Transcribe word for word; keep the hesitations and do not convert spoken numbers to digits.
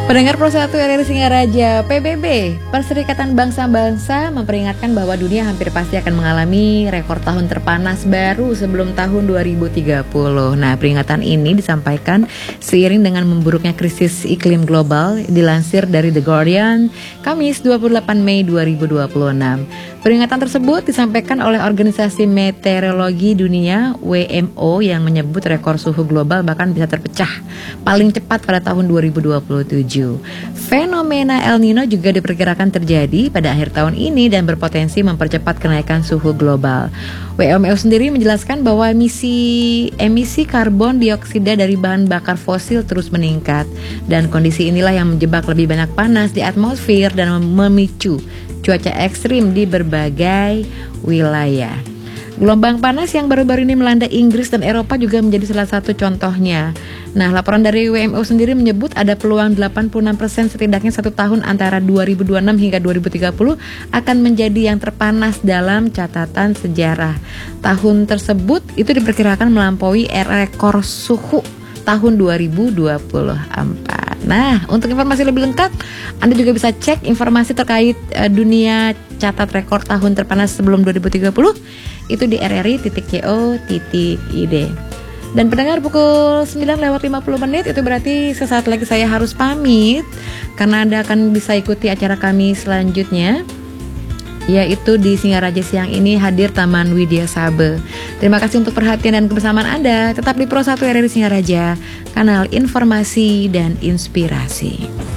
Pendengar Pro satu R R I Singaraja, P B B, Perserikatan Bangsa-Bangsa memperingatkan bahwa dunia hampir pasti akan mengalami rekor tahun terpanas baru sebelum tahun dua ribu tiga puluh. Nah, peringatan ini disampaikan seiring dengan memburuknya krisis iklim global, dilansir dari The Guardian, Kamis dua puluh delapan Mei dua ribu dua puluh enam. Peringatan tersebut disampaikan oleh Organisasi Meteorologi Dunia W M O yang menyebut rekor suhu global bahkan bisa terpecah paling cepat pada tahun dua ribu dua puluh tujuh. Fenomena El Nino juga diperkirakan terjadi pada akhir tahun ini dan berpotensi mempercepat kenaikan suhu global. W M O sendiri menjelaskan bahwa emisi emisi karbon dioksida dari bahan bakar fosil terus meningkat dan kondisi inilah yang menjebak lebih banyak panas di atmosfer dan memicu cuaca ekstrim di berbagai wilayah. Gelombang panas yang baru-baru ini melanda Inggris dan Eropa juga menjadi salah satu contohnya. Nah, laporan dari W M O sendiri menyebut ada peluang delapan puluh enam persen setidaknya satu tahun antara dua ribu dua puluh enam hingga dua ribu tiga puluh akan menjadi yang terpanas dalam catatan sejarah. Tahun tersebut itu diperkirakan melampaui rekor suhu tahun dua ribu dua puluh empat. Nah, untuk informasi lebih lengkap, Anda juga bisa cek informasi terkait uh, dunia catat rekor tahun terpanas sebelum dua ribu tiga puluh itu di r r i titik co titik i d. Dan pendengar, pukul sembilan lewat lima puluh menit, itu berarti sesaat lagi saya harus pamit karena Anda akan bisa ikuti acara kami selanjutnya, yaitu di Singaraja siang ini hadir Taman Widya Sabe. Terima kasih untuk perhatian dan kebersamaan Anda. Tetap di Pro satu R R I Singaraja, kanal informasi dan inspirasi.